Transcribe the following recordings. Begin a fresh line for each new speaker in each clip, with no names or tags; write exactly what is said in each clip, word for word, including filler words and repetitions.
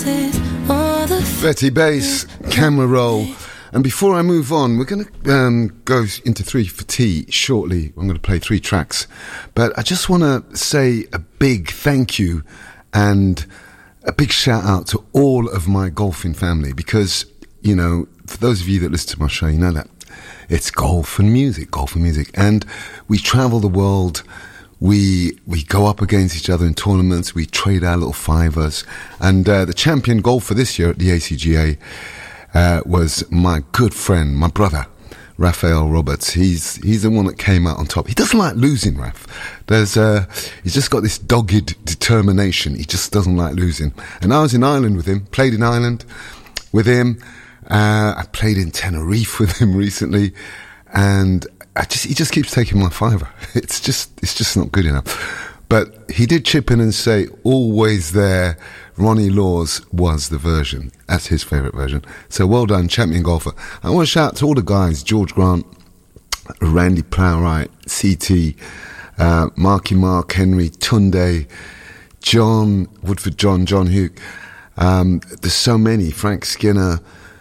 Betty Bass, Camera Roll. And before I move on, we're going to um, go into three for tea shortly. I'm going to play three tracks. But I just want to say a big thank you and a big shout out to all of my golfing family, because, you know, for those of you that listen to my show, you know that it's golf and music, golf and music. And we travel the world. We we go up against each other in tournaments. We trade our little fivers. And uh, the champion golfer this year at the A C G A uh, was my good friend, my brother, Rafael Roberts. He's he's the one that came out on top. He doesn't like losing, Raf. There's uh, he's just got this dogged determination. He just doesn't like losing. And I was in Ireland with him, played in Ireland with him. Uh, I played in Tenerife with him recently, and I just he just keeps taking my fiver. It's just it's just not good enough. But he did chip in and say, always there, Ronnie Laws was the version. That's his favourite version. So well done, champion golfer. I want to shout out to all the guys, George Grant, Randy Plowright, C T, uh, Marky Mark, Henry, Tunde, John, Woodford John, John Hugh. Um, there's so many, Frank Skinner,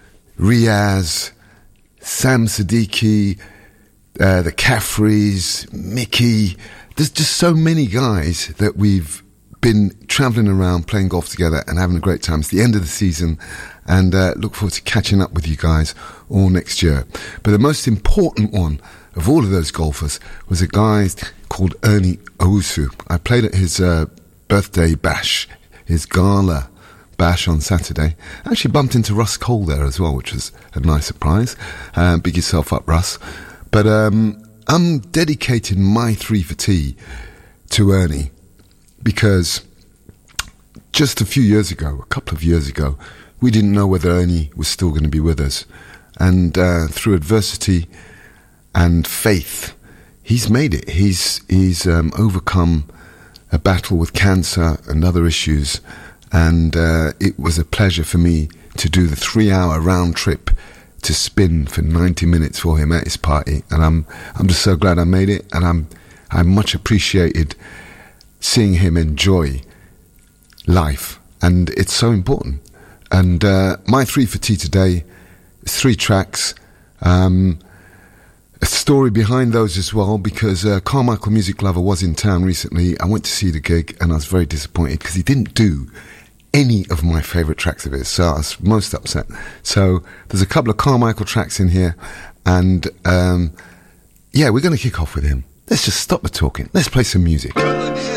Riaz, Sam Siddiqui, uh, the Caffreys, Mickey. There's just so many guys that we've been travelling around playing golf together and having a great time. It's the end of the season, and uh, look forward to catching up with you guys all next year. But the most important one of all of those golfers was a guy called Ernie Owusu. I played at his uh, birthday bash, his gala bash on Saturday. I actually bumped into Russ Cole there as well, which was a nice surprise. Uh, big yourself up, Russ. But um, I'm dedicating my three for tea to Ernie, because just a few years ago, a couple of years ago, we didn't know whether Ernie was still going to be with us. And uh, through adversity and faith, he's made it. He's he's um, overcome a battle with cancer and other issues. And uh, it was a pleasure for me to do the three-hour round trip to spin for ninety minutes for him at his party. And I'm I'm just so glad I made it. And I'm I much appreciated seeing him enjoy life. And it's so important. And uh, my three for tea today is three tracks. Um, a story behind those as well, because uh, Carmichael Music Lover was in town recently. I went to see the gig and I was very disappointed because he didn't do any of my favourite tracks of his, so I was most upset. So there's a couple of Carmichael tracks in here, and um, yeah, we're going to kick off with him. Let's just stop the talking. Let's play some music. For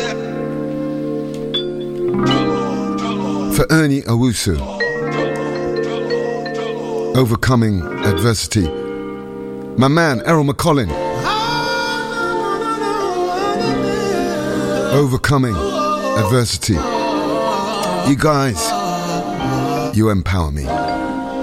Ernie Owusu, Overcoming Adversity. My man, Errol McCollin, Overcoming Adversity. You guys, you empower me.